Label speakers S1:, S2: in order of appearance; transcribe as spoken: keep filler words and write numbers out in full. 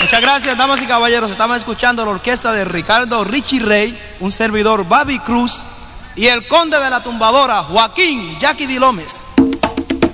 S1: Muchas gracias, damas y caballeros. Estamos escuchando la orquesta de Ricardo Richie Rey, un servidor Baby Cruz y el conde de la tumbadora, Joaquín Jackie Di Lómez.